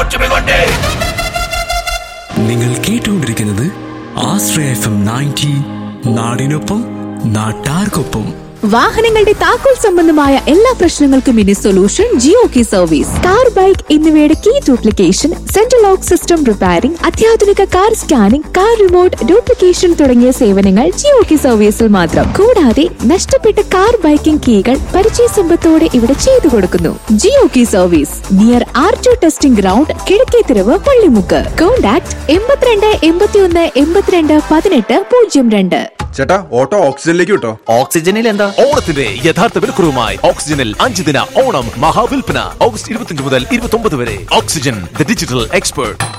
നിങ്ങൾ കേട്ടുകൊണ്ടിരിക്കുന്നത് ആശ്രയ FM 90 നാടിനൊപ്പം നാട്ടാർക്കൊപ്പം. വാഹനങ്ങളുടെ താക്കോൽ സംബന്ധമായ എല്ലാ പ്രശ്നങ്ങൾക്കും ഇനി solution Jio key service. Car, bike എന്നിവയുടെ key duplication, central lock system repairing, അത്യാധുനിക car scanning, car remote duplication തുടങ്ങിയ സേവനങ്ങൾ ജിയോ കീ സർവീസിൽ മാത്രം. കൂടാതെ നഷ്ടപ്പെട്ട കാർ, ബൈക്കിംഗ് കീകൾ പരിചയസമ്പത്തോടെ ഇവിടെ ചെയ്തു കൊടുക്കുന്നു. Jio key service near R2 testing ground, Kizhakkethiruvu, Pallimukku. Contact 82 81 82 18 02. ചേട്ടാ, ഓട്ടോ ഓക്സിജനിലേക്ക് വിട്ടോ. ഓക്സിജനിൽ എന്താ? ഓണത്തിന്റെ യഥാർത്ഥ വിലക്കുറവുമായി ഓക്സിജനിൽ 5 ദിന ഓണം മഹാവിൽപ്പന ഓഗസ്റ്റ് 25 മുതൽ 29 വരെ. Oxygen, the digital expert.